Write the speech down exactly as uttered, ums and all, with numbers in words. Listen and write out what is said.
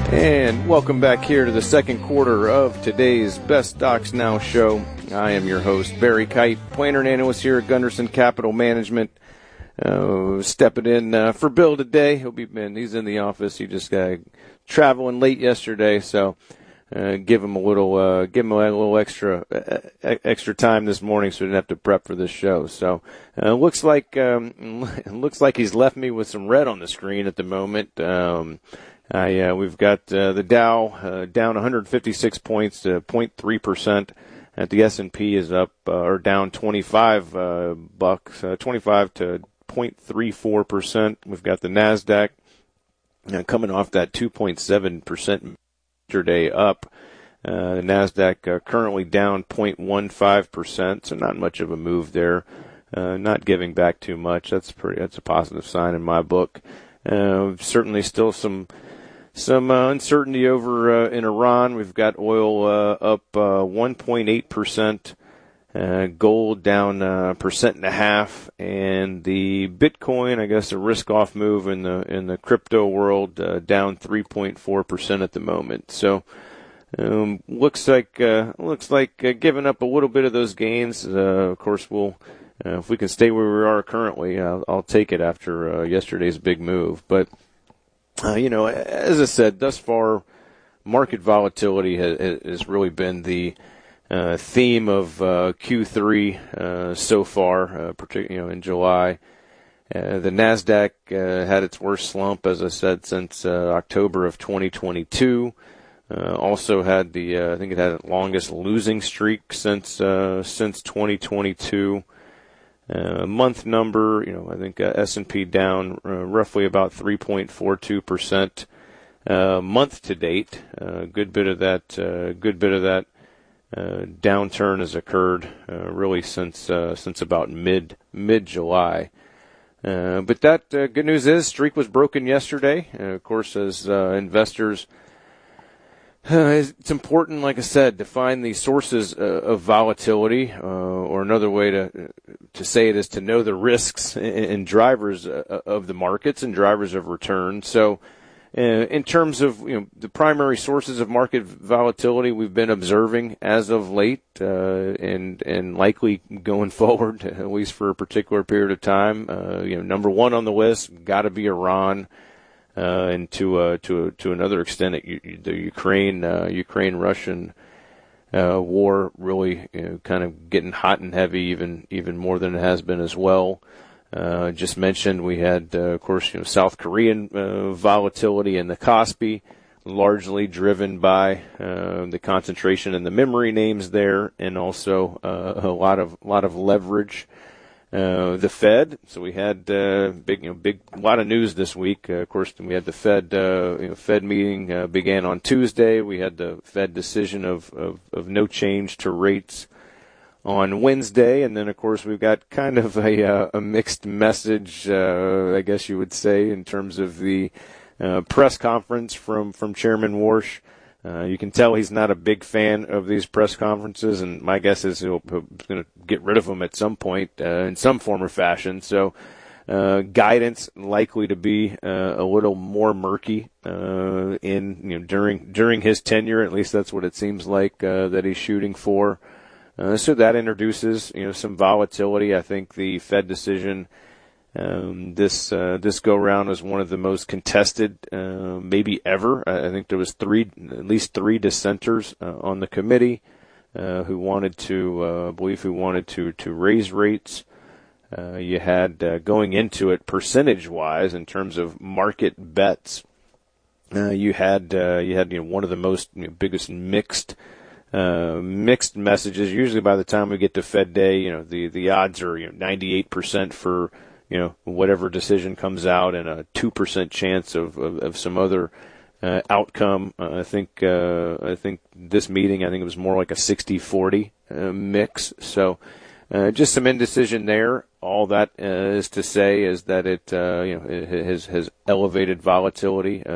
And welcome back here to the second quarter of today's Best Stocks Now show. I am your host, Barry Kite, planner and analyst here at Gunderson Capital Management. Uh, stepping in uh, for Bill today. He'll be man, he's in the office. He just got traveling late yesterday, so uh, give him a little, uh, give him a little extra, uh, extra time this morning, so he didn't have to prep for this show. So uh, looks like, um, looks like he's left me with some red on the screen at the moment. Um, I, uh, we've got uh, the Dow uh, down one hundred fifty-six points to zero point three percent. At the S and P is up uh, or down twenty-five uh, bucks, uh, twenty-five to zero point three four percent. We've got the Nasdaq uh, coming off that two point seven percent day up. Uh, the Nasdaq uh, currently down zero point one five percent, so not much of a move there. Uh, not giving back too much. That's pretty. That's a positive sign in my book. Uh, certainly still some. Some uh, uncertainty over uh, in Iran. We've got oil uh, up uh, one point eight percent, uh, gold down a uh, percent and a half, and the Bitcoin, I guess, a risk-off move in the in the crypto world, uh, down three point four percent at the moment. So um, looks like uh, looks like uh, giving up a little bit of those gains. Uh, of course, we'll uh, if we can stay where we are currently, I'll, I'll take it after uh, yesterday's big move, but. Uh, you know, as I said, thus far, market volatility has, has really been the uh, theme of uh, Q three uh, so far, uh, particularly you know, in July. Uh, the Nasdaq uh, had its worst slump, as I said, since uh, October of twenty twenty-two. Uh, also had the, uh, I think it had its longest losing streak since uh, since twenty twenty-two. Uh, month number, you know, I think uh, S and P down uh, roughly about three point four two percent uh, month to date. A uh, good bit of that, uh, good bit of that uh, downturn has occurred uh, really since uh, since about mid mid July. Uh, but that uh, good news is streak was broken yesterday. Uh, of course, as uh, investors. Uh, it's important, like I said, to find the sources uh, of volatility, uh, or another way to to say it is to know the risks and, and drivers uh, of the markets and drivers of return. So, uh, in terms of you know the primary sources of market volatility we've been observing as of late, uh, and and likely going forward, at least for a particular period of time, uh, you know, number one on the list got to be Iran. Uh, and to uh, to to another extent, it, the Ukraine uh, Ukraine Russian uh, war really you know, kind of getting hot and heavy, even even more than it has been as well. Uh, just mentioned we had, uh, of course, you know, South Korean uh, volatility in the Kospi, largely driven by uh, the concentration in the memory names there, and also uh, a lot of lot of leverage. Uh, the Fed, so we had uh, big, you know, big, lot of news this week. Uh, of course, we had the Fed, uh, you know, Fed meeting uh, began on Tuesday. We had the Fed decision of, of, of no change to rates on Wednesday, and then of course we've got kind of a, uh, a mixed message, uh, I guess you would say, in terms of the uh, press conference from from Chairman Warsh. Uh, you can tell he's not a big fan of these press conferences, and my guess is he'll, he's going to get rid of them at some point uh, in some form or fashion. So uh, guidance likely to be uh, a little more murky uh, in you know during during his tenure. At least that's what it seems like uh, that he's shooting for. Uh, so that introduces you know some volatility. I think the Fed decision. Um, this uh, this go round was one of the most contested, uh, maybe ever. I think there was three, at least three dissenters uh, on the committee uh, who wanted to, uh, I believe, who wanted to to raise rates. Uh, you had uh, going into it percentage-wise in terms of market bets. Uh, you had uh, you had you know one of the most you know, biggest mixed. Uh, mixed messages. Usually, by the time we get to Fed Day, you know the the odds are you know ninety-eight percent for. You know, whatever decision comes out, and a two percent chance of, of, of some other uh, outcome. Uh, I think uh, I think this meeting, I think it was more like a sixty forty uh, mix. So uh, just some indecision there. All that uh, is to say is that it, uh, you know, it has, has elevated volatility. Uh,